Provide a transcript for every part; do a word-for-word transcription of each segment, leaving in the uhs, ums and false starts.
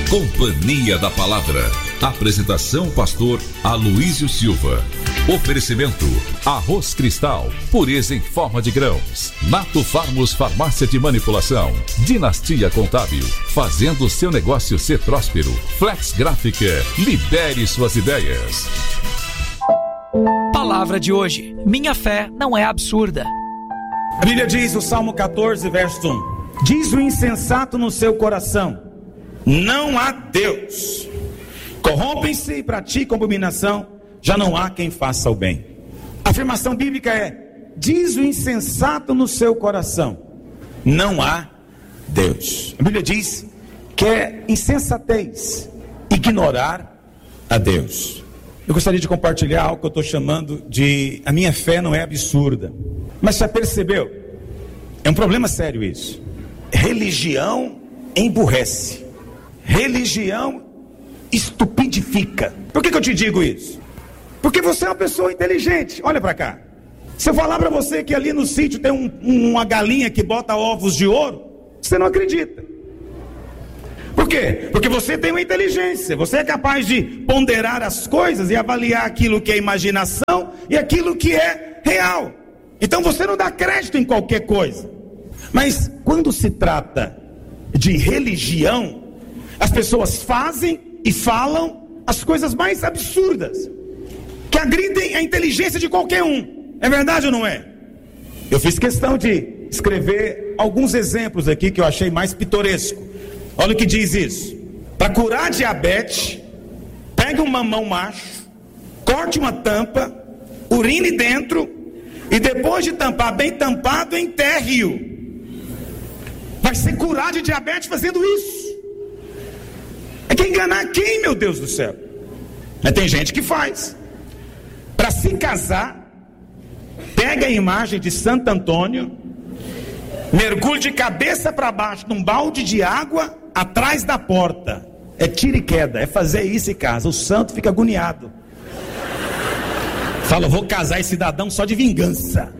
Companhia da Palavra. Apresentação pastor Aloísio Silva. Oferecimento Arroz Cristal, pureza em forma de grãos. Nato Farmos Farmácia de Manipulação. Dinastia Contábil, fazendo seu negócio ser próspero. Flex Gráfica, libere suas ideias. Palavra de hoje: minha fé não é absurda. A Bíblia diz, o Salmo catorze, verso um: diz o insensato no seu coração: não há Deus. Corrompem-se e praticam abominação, já não há quem faça o bem. A afirmação bíblica é: diz o insensato no seu coração: não há Deus. A Bíblia diz que é insensatez ignorar a Deus. Eu gostaria de compartilhar algo que eu estou chamando de: a minha fé não é absurda. Mas já percebeu? É um problema sério isso. Religião emburrece. Religião estupidifica. Por que que eu te digo isso? Porque você é uma pessoa inteligente. Olha para cá. Se eu falar para você que ali no sítio tem um, uma galinha que bota ovos de ouro, você não acredita. Por quê? Porque você tem uma inteligência. Você é capaz de ponderar as coisas e avaliar aquilo que é imaginação e aquilo que é real. Então você não dá crédito em qualquer coisa. Mas quando se trata de religião, as pessoas fazem e falam as coisas mais absurdas, que agridem a inteligência de qualquer um. É verdade ou não é? Eu fiz questão de escrever alguns exemplos aqui que eu achei mais pitoresco. Olha o que diz isso: para curar diabetes, pegue um mamão macho, corte uma tampa, urine dentro e depois de tampar bem tampado, enterre-o. Vai ser curado de diabetes fazendo isso. É que enganar quem, meu Deus do céu? Mas tem gente que faz. Para se casar, pega a imagem de Santo Antônio, mergulha de cabeça para baixo num balde de água atrás da porta. É tiro e queda, é fazer isso e casa. O santo fica agoniado. Fala: vou casar esse cidadão só de vingança.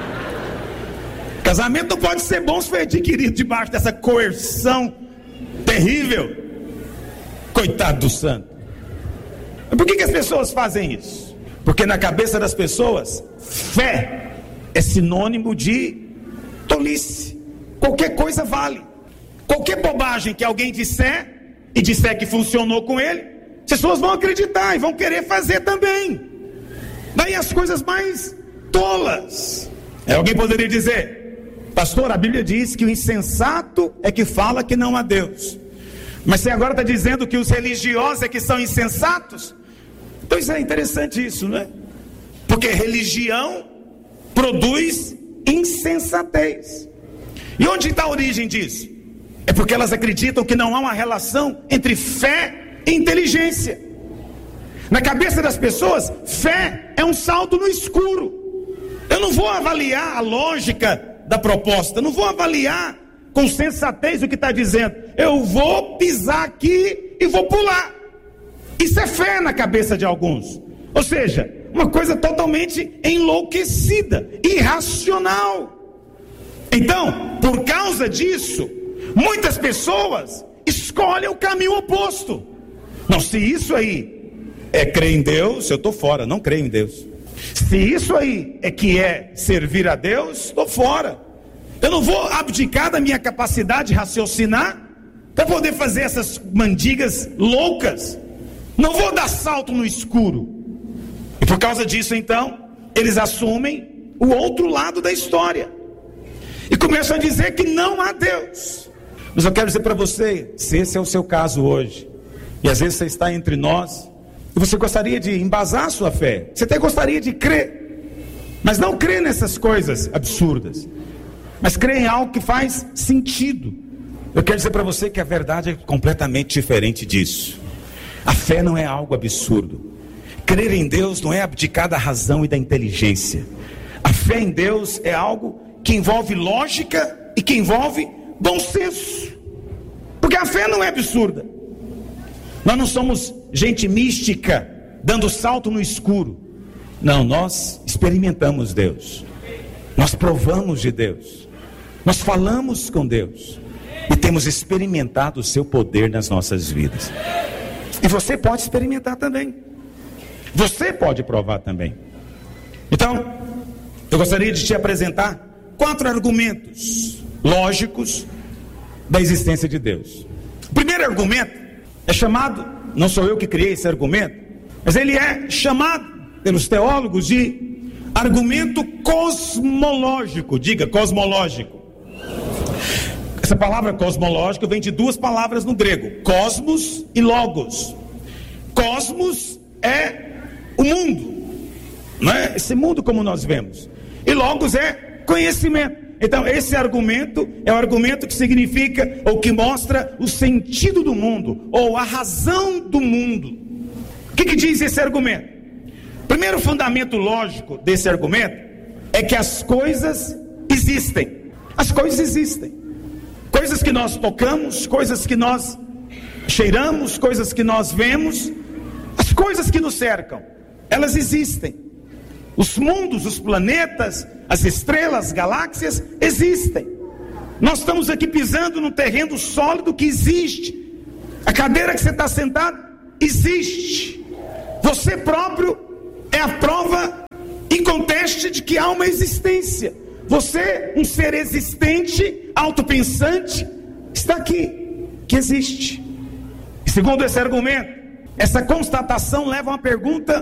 Casamento não pode ser bom se for adquirido debaixo dessa coerção terrível. Coitado do santo. Por que que as pessoas fazem isso? Porque na cabeça das pessoas, fé é sinônimo de tolice. Qualquer coisa vale. Qualquer bobagem que alguém disser e disser que funcionou com ele, as pessoas vão acreditar e vão querer fazer também. Daí as coisas mais tolas. É, alguém poderia dizer: pastor, a Bíblia diz que o insensato é que fala que não há Deus. Mas você agora está dizendo que os religiosos é que são insensatos? Então isso é interessante isso, não é? Porque religião produz insensatez. E onde está a origem disso? É porque elas acreditam que não há uma relação entre fé e inteligência. Na cabeça das pessoas, fé é um salto no escuro. Eu não vou avaliar a lógica da proposta, não vou avaliar com sensatez o que está dizendo. Eu vou pisar aqui e vou pular. Isso é fé na cabeça de alguns. Ou seja, uma coisa totalmente enlouquecida, irracional. Então, por causa disso, muitas pessoas escolhem o caminho oposto. Não, se isso aí é crer em Deus, eu estou fora, não creio em Deus. Se isso aí é que é servir a Deus, estou fora. Eu não vou abdicar da minha capacidade de raciocinar para poder fazer essas mandigas loucas. Não vou dar salto no escuro. E por causa disso, então, eles assumem o outro lado da história e começam a dizer que não há Deus. Mas eu quero dizer para você, se esse é o seu caso hoje, e às vezes você está entre nós, e você gostaria de embasar a sua fé, você até gostaria de crer, mas não crer nessas coisas absurdas, mas crer em algo que faz sentido. Eu quero dizer para você que a verdade é completamente diferente disso. A fé não é algo absurdo. Crer em Deus não é abdicar da razão e da inteligência. A fé em Deus é algo que envolve lógica e que envolve bom senso. Porque a fé não é absurda. Nós não somos gente mística dando salto no escuro. Não, nós experimentamos Deus. Nós provamos de Deus. Nós falamos com Deus. e temos experimentado o seu poder nas nossas vidas. E você pode experimentar também. Você pode provar também. Então, eu gostaria de te apresentar quatro argumentos lógicos da existência de Deus. O primeiro argumento é chamado, não sou eu que criei esse argumento, mas ele é chamado pelos teólogos de argumento cosmológico. Diga, cosmológico. Essa palavra cosmológico vem de duas palavras no grego, cosmos e logos. Cosmos é o mundo, não é? Esse mundo como nós vemos. E logos é conhecimento. Então esse argumento é o argumento que significa, ou que mostra o sentido do mundo, ou a razão do mundo. O que, que diz esse argumento? O primeiro fundamento lógico desse argumento é que as coisas existem. As coisas existem. Coisas que nós tocamos, coisas que nós cheiramos, coisas que nós vemos, as coisas que nos cercam, elas existem. Os mundos, os planetas, as estrelas, galáxias existem. Nós estamos aqui pisando num terreno sólido que existe. A cadeira que você está sentado existe. Você próprio é a prova inconteste de que há uma existência. Você, um ser existente, autopensante, está aqui, que existe. E segundo esse argumento, essa constatação leva a uma pergunta